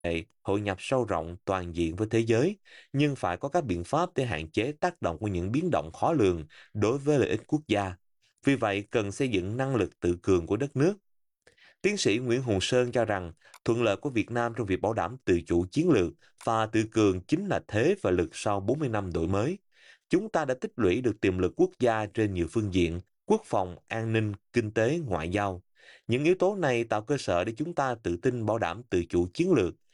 hội nhập sâu rộng toàn diện với thế giới, nhưng phải có các biện pháp để hạn chế tác động của những biến động khó lường đối với lợi ích quốc gia. Vì vậy, cần xây dựng năng lực tự cường của đất nước. Tiến sĩ Nguyễn Hùng Sơn cho rằng, thuận lợi của Việt Nam trong việc bảo đảm tự chủ chiến lược và tự cường chính là thế và lực sau 40 năm đổi mới. Chúng ta đã tích lũy được tiềm lực quốc gia trên nhiều phương diện, quốc phòng, an ninh, kinh tế, ngoại giao. Những yếu tố này tạo cơ sở để chúng ta tự tin bảo đảm tự chủ chiến lược,